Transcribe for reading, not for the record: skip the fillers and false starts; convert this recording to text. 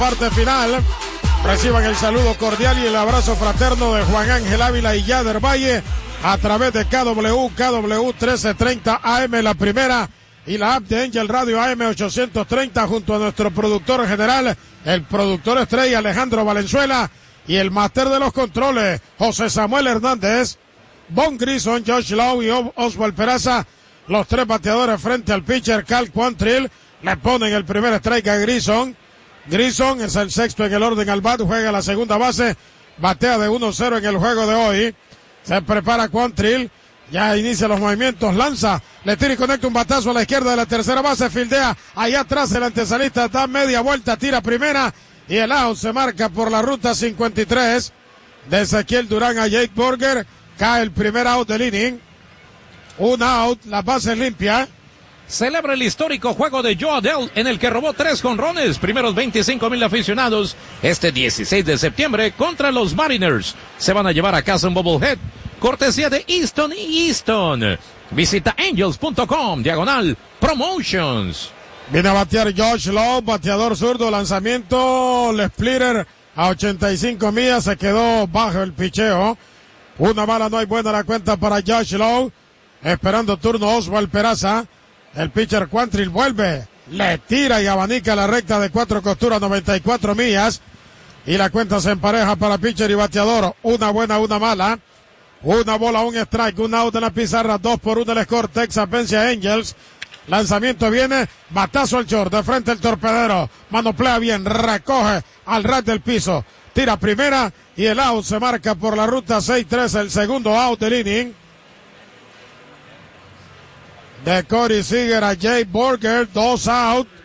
Parte final, reciban el saludo cordial y el abrazo fraterno de Juan Ángel Ávila y Yader Valle a través de KW 1330 AM, la primera, y la app de Angel Radio AM 830, junto a nuestro productor general, el productor estrella Alejandro Valenzuela, y el máster de los controles, José Samuel Hernández, Von Grison, Josh Lowe y Oswald Peraza, los tres bateadores frente al pitcher Cal Quantrill. Le ponen el primer strike a Grison. Grison es el sexto en el orden al bat, juega la segunda base, batea de 1-0 en el juego de hoy. Se prepara Quantrill, ya inicia los movimientos, lanza, le tira y conecta un batazo a la izquierda de la tercera base, fildea allá atrás el antesalista, da media vuelta, tira primera y el out se marca por la ruta 53 de Ezequiel Durán a Jake Burger. Cae el primer out del inning, un out, la base limpia. Celebra el histórico juego de Joe Adell en el que robó 3 jonrones, primeros 25,000 aficionados, este 16 de septiembre contra los Mariners. Se van a llevar a casa un bobblehead, cortesía de Easton y Easton. Visita angels.com/promotions. Viene a batear Josh Lowe, bateador zurdo, lanzamiento, el splitter a 85 millas, se quedó bajo el picheo. Una bala, no hay buena la cuenta para Josh Lowe, esperando turno Oswald Peraza. El pitcher Quantrill vuelve, le tira y abanica la recta de 4 costuras, 94 millas. Y la cuenta se empareja para pitcher y bateador. Una buena, una mala. Una bola, un strike, un out en la pizarra, 2-1 el score. Texas vence a Angels. Lanzamiento viene, batazo al short, de frente el torpedero. Manoplea bien, recoge al ras del piso. Tira primera y el out se marca por la ruta 6-3, el segundo out del inning. De Corey Seager a Jay Burger, 2 out.